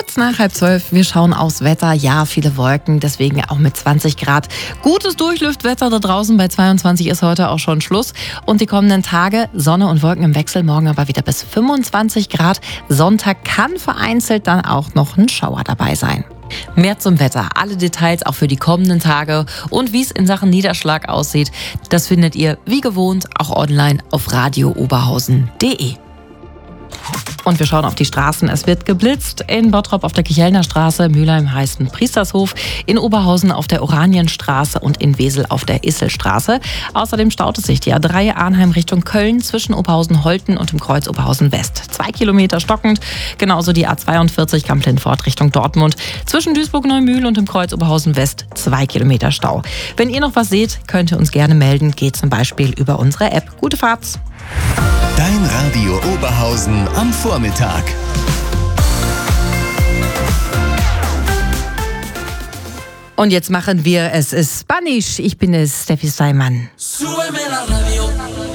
Kurz nach 11:30, wir schauen aufs Wetter. Ja, viele Wolken, deswegen auch mit 20 Grad. Gutes Durchlüftwetter da draußen, bei 22 ist heute auch schon Schluss. Und die kommenden Tage Sonne und Wolken im Wechsel, morgen aber wieder bis 25 Grad. Sonntag kann vereinzelt dann auch noch ein Schauer dabei sein. Mehr zum Wetter, alle Details auch für die kommenden Tage und wie es in Sachen Niederschlag aussieht, das findet ihr wie gewohnt auch online auf radiooberhausen.de. Und wir schauen auf die Straßen. Es wird geblitzt in Bottrop auf der Kichelner Straße, Mülheim heißt Priestershof, in Oberhausen auf der Oranienstraße und in Wesel auf der Isselstraße. Außerdem staut es sich die A3 Arnheim Richtung Köln zwischen Oberhausen-Holten und dem Kreuz Oberhausen-West. 2 Kilometer stockend. Genauso die A42 Kamp-Lindfort Richtung Dortmund. Zwischen Duisburg-Neumühl und dem Kreuz Oberhausen-West 2 Kilometer Stau. Wenn ihr noch was seht, könnt ihr uns gerne melden. Geht zum Beispiel über unsere App. Gute Fahrt! Dein Radio Oberhausen am Vormittag. Und jetzt machen wir es Spanisch. Ich bin es, Steffi Steinmann. Súbeme la radio.